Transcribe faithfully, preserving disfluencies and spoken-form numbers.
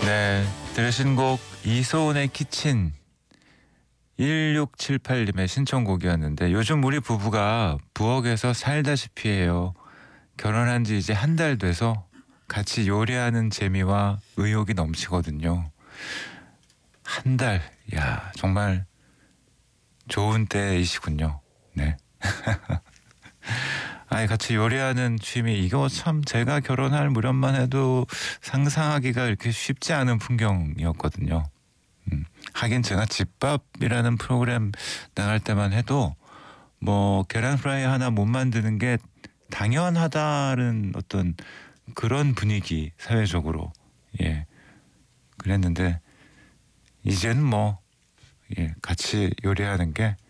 네, 들으신 곡 이소은의 키친 일육칠팔님의 신청곡이었는데, 요즘 우리 부부가 부엌에서 살다시피 해요. 결혼한 지 이제 한 달 돼서 같이 요리하는 재미와 의욕이 넘치거든요. 한 달, 야, 정말 좋은 때이시군요. 네. 아니, 같이 요리하는 취미, 이거 참 제가 결혼할 무렵만 해도 상상하기가 이렇게 쉽지 않은 풍경이었거든요. 음, 하긴 제가 집밥이라는 프로그램 나갈 때만 해도 뭐 계란 프라이 하나 못 만드는 게 당연하다는 어떤 그런 분위기, 사회적으로. 예, 그랬는데 이제는 뭐 예, 같이 요리하는 게